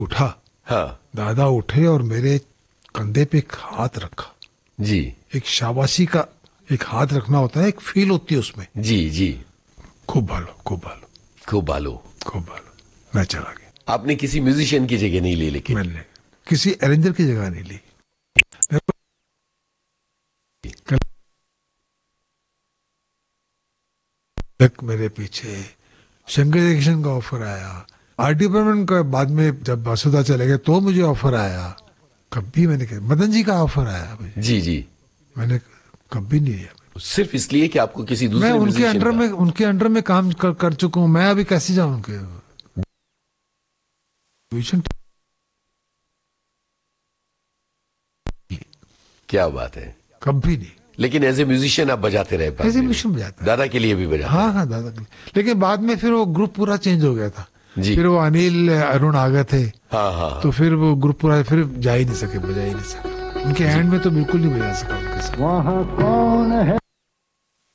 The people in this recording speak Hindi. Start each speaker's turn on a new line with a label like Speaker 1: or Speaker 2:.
Speaker 1: उठा,
Speaker 2: हाँ
Speaker 1: दादा उठे और मेरे कंधे पे एक हाथ रखा।
Speaker 2: जी
Speaker 1: एक शाबाशी का एक हाथ रखना होता है, एक फील होती है उसमें।
Speaker 2: जी जी।
Speaker 1: खूब भालो, खूब भालो,
Speaker 2: खूब भालो।
Speaker 1: खूब भालो। मैं चला गया।
Speaker 2: आपने किसी म्यूजिशियन की जगह नहीं ली लेकिन?
Speaker 1: मैंने किसी अरेंजर की जगह नहीं ली। तक मेरे पीछे शंकर जयकिशन का ऑफर आया, आर्ट डिपार्टमेंट का बाद में जब वासुदा चले गए तो मुझे ऑफर आया। कभी मैंने कहा, मदन जी का ऑफर आया मुझे,
Speaker 2: जी जी।
Speaker 1: मैंने कभी नहीं लिया।
Speaker 2: सिर्फ इसलिए कि आपको किसी
Speaker 1: मैं
Speaker 2: दूसरे म्यूजिशियन का?
Speaker 1: उनके अंडर में काम कर चुका हूँ, मैं अभी कैसे जाऊं उनके ट्यूशन।
Speaker 2: क्या बात है।
Speaker 1: कभी नहीं।
Speaker 2: लेकिन एज ए म्यूजिशियन आप बजाते रहे बाद
Speaker 1: ऐसे
Speaker 2: में भी?
Speaker 1: मिशन बजाता है।
Speaker 2: दादा के लिए भी बजाते
Speaker 1: हाँ
Speaker 2: रहे?
Speaker 1: हाँ, दादा के लिए। लेकिन बाद में फिर वो ग्रुप पूरा चेंज हो गया था।
Speaker 2: जी।
Speaker 1: फिर वो अनिल अरुण आ गए थे,
Speaker 2: हाँ हाँ
Speaker 1: तो
Speaker 2: हाँ।
Speaker 1: फिर वो ग्रुप पूरा फिर जा ही नहीं सके, बजा ही नहीं सका। उनके
Speaker 2: जी।
Speaker 1: हैंड में तो बिल्कुल नहीं बजा सका उनके साथ।
Speaker 3: वहाँ कौन है